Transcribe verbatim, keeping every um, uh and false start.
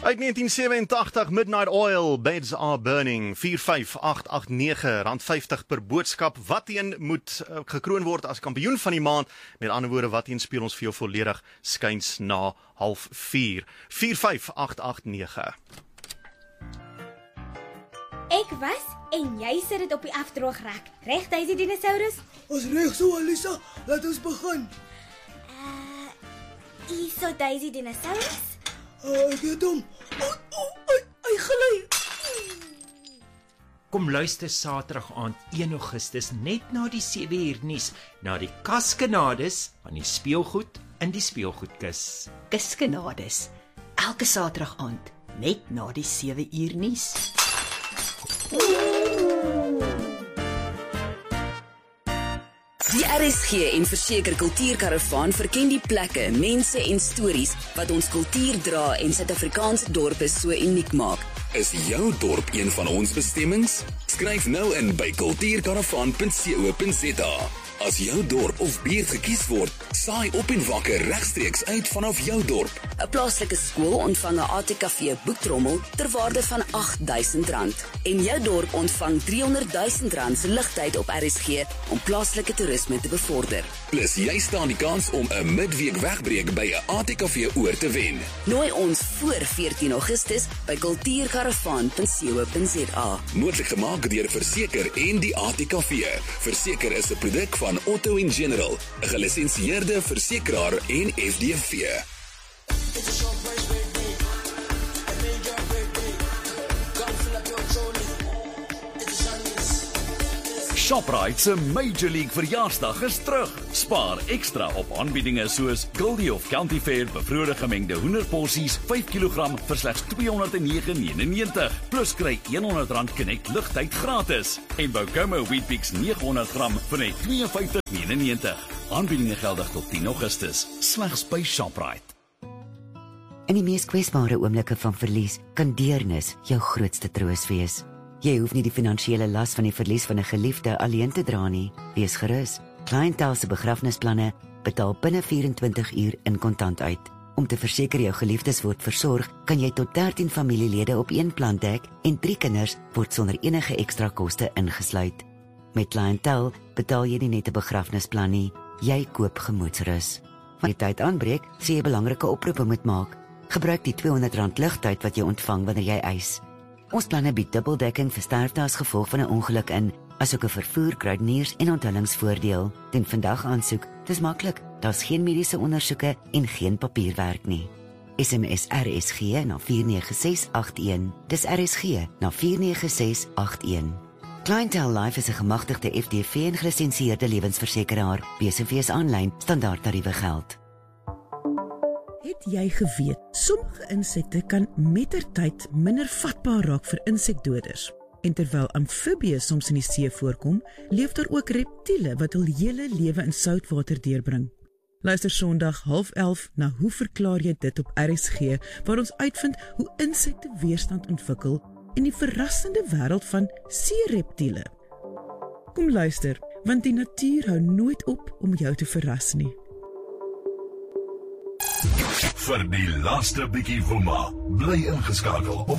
Uit negentien sewenentagtig, Midnight Oil, Beds Are Burning, vier vyf agt agt nege, rand vyftig per boodskap. Watteen moet uh, gekroon word as kampioen van die maand. Met ander woorde, Watteen speel ons vir jou volledig skuins na half vier. vier vyf agt agt nege. Ek was en jy sit dit op die afdroogrek. Reg, Daisy dinosaurus? Ons reg so, Alisa. Laat ons begin. Uh, Iso Daisy dinosaurus? Uh, ek het hom. Oh, oh, hy, hy gelei. Kom luister Saterdag aand een Augustus net na die sewe uur nuus na die Kaskenades van die speelgoed in die speelgoedkus. Kaskenades. Elke Saterdag aand net na die sewe uur nuus. Die R S G en Verseker Kultuurkaravaan verken die plekke, mense en stories wat ons kultuur dra en Suid-Afrikaanse dorpe so uniek maak. Is jou dorp een van ons bestemmings? Skryf nou in by kultuurkaravaan punt co punt za. As jou dorp of buurt gekies word, saai op en wakker regstreeks uit vanaf jou dorp. 'n Plaaslike skool ontvang 'n A T K V boektrommel ter waarde van agt duisend rand en jou dorp ontvang driehonderd duisend rand se ligtyd op R S G om plaaslike toerisme te bevorder. Plus jy staan die kans om 'n midweek wegbreek by 'n A T K V oor te wen. Nooi ons voor veertien Augustus by kultuurkaravaan punt co punt za. Moontlik gemaak deur Verseker en die A T K V. Verseker is 'n produk van Auto in General, 'n gelisensieerde versekeraar en F D V. Shoprite se Major League verjaarsdag is terug. Spaar ekstra op aanbiedinge soos Goldie of County Fair bevrede gemengde hoenderporsies vyf kilogram vir slegs tweehonderd nege negenennegentig. Plus kry honderd rand Connect ligtyd gratis. En Bougomo Weet-Bix neghonderd gram vir net twee vyftig negenennegentig. Aanbiedinge geldig tot tien Augustus, slegs by Shoprite. In die mees kwesbare oomblikke van verlies kan deernis jou grootste troos wees. Jy hoef nie die finansiële las van die verlies van 'n geliefde alleen te dra nie. Wees gerus. Clientele se begrafnisplanne betaal binne vyf en twintig uur in kontant uit. Om te verseker jou geliefdes word versorg, kan jy tot dertien familielede op een plan dek en drie kinders word sonder enige ekstra koste ingesluit. Met Clientele betaal jy nie net 'n begrafnisplan nie, jy koop gemoedsrus. Wanneer die tyd aanbreek, sê jy belangrike oproepe moet maak. Gebruik die tweehonderd rand ligtyd wat jy ontvang wanneer jy eis. Ons planne bied dubbeldekking vir sterfte as gevolg van 'n ongeluk in, asook 'n vervoer, kruideniers en onthullingsvoordeel. Doen vandag aansoek. Dis maklik. Daar's geen mediese ondersoeke en geen papierwerk nie. S M S R S G na vier nege ses agt een. Dis R S G na vier nege ses agt een. Clientele Life is 'n gemagtigde F D V en gelisensieerde lewensversekeraar. B S V is aanlyn, standaard tariewe geld. Het jy geweet, sommige insekte kan mettertyd minder vatbaar raak vir insekdoders? En terwyl amfibieë soms in die see voorkom, leef daar ook reptiele wat hul hele lewe in soutwater deurbring. Luister Sondag half elf na Hoe verklaar jy dit op R S G, waar ons uitvind hoe insekte weerstand ontwikkel in die verrassende wêreld van seereptiele. Kom luister, want die natuur hou nooit op om jou te verras nie. Vir die laaste bietjie woema, bly ingeskakel op